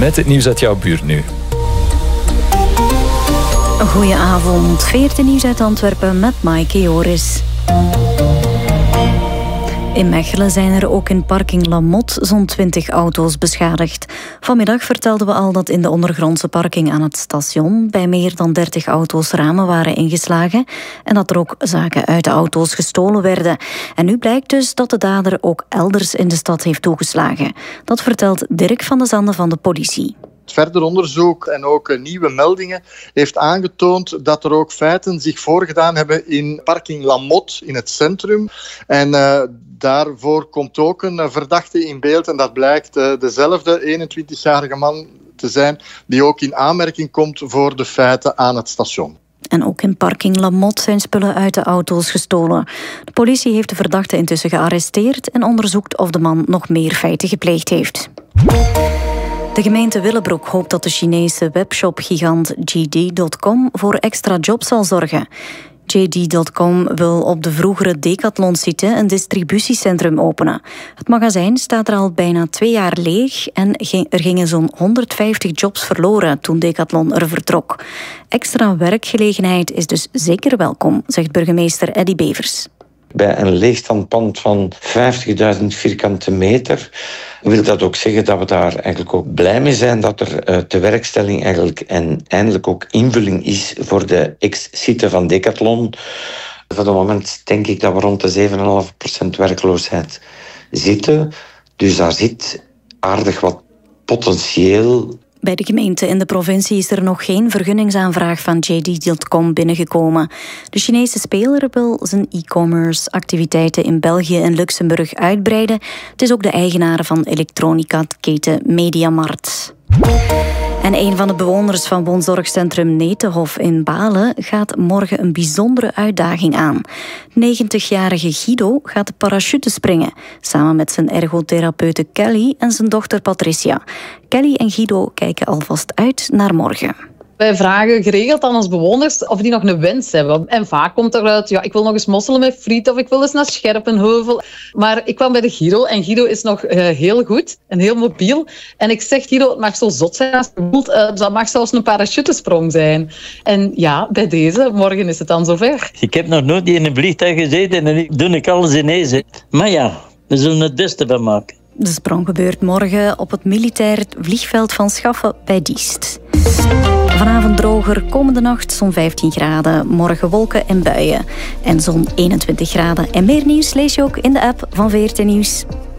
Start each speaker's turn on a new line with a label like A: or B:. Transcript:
A: met het nieuws uit jouw buurt nu.
B: Goedenavond, VRT Nieuws uit Antwerpen met Maaike Joris. In Mechelen zijn er ook in parking La Motte zo'n 20 auto's beschadigd. Vanmiddag vertelden we al dat in de ondergrondse parking aan het station bij meer dan 30 auto's ramen waren ingeslagen en dat er ook zaken uit de auto's gestolen werden. En nu blijkt dus dat de dader ook elders in de stad heeft toegeslagen. Dat vertelt Dirk van de Zande van de politie.
C: Verder onderzoek en ook nieuwe meldingen heeft aangetoond dat er ook feiten zich voorgedaan hebben in parking La Motte in het centrum. En daarvoor komt ook een verdachte in beeld en dat blijkt dezelfde 21-jarige man te zijn die ook in aanmerking komt voor de feiten aan het station.
B: En ook in parking La Motte zijn spullen uit de auto's gestolen. De politie heeft de verdachte intussen gearresteerd en onderzoekt of de man nog meer feiten gepleegd heeft. De gemeente Willebroek hoopt dat de Chinese webshop-gigant JD.com voor extra jobs zal zorgen. JD.com wil op de vroegere Decathlon-site een distributiecentrum openen. Het magazijn staat er al bijna 2 jaar leeg en er gingen zo'n 150 jobs verloren toen Decathlon er vertrok. Extra werkgelegenheid is dus zeker welkom, zegt burgemeester Eddy Bevers.
D: Bij een leegstaand pand van 50.000 vierkante meter wil dat ook zeggen dat we daar eigenlijk ook blij mee zijn dat er tewerkstelling eigenlijk en eindelijk ook invulling is voor de ex-site van Decathlon. Voor het moment denk ik dat we rond de 7,5% werkloosheid zitten. Dus daar zit aardig wat potentieel.
B: Bij de gemeente in de provincie is er nog geen vergunningsaanvraag van JD.com binnengekomen. De Chinese speler wil zijn e-commerce activiteiten in België en Luxemburg uitbreiden. Het is ook de eigenaar van elektronica-keten Mediamarkt. En een van de bewoners van woonzorgcentrum Netenhof in Balen gaat morgen een bijzondere uitdaging aan. 90-jarige Guido gaat de parachute springen, samen met zijn ergotherapeute Kelly en zijn dochter Patricia. Kelly en Guido kijken alvast uit naar morgen.
E: Wij vragen geregeld aan onze bewoners of die nog een wens hebben. En vaak komt eruit, ja, ik wil nog eens mosselen met friet of ik wil eens naar Scherpenheuvel. Maar ik kwam bij de Guido en Guido is nog heel goed en heel mobiel. En ik zeg, Guido, het mag zo zot zijn als je wilt. Dat mag zelfs een parachutesprong zijn. En ja, bij deze, morgen is het dan zover.
F: Ik heb nog nooit in een vliegtuig gezeten en ik doe alles ineens. Maar ja, we zullen het beste van maken.
B: De sprong gebeurt morgen op het militair vliegveld van Schaffen bij Diest. Vanavond droger, komende nacht zo'n 15 graden. Morgen wolken en buien. En zo'n 21 graden. En meer nieuws lees je ook in de app van VRT Nieuws.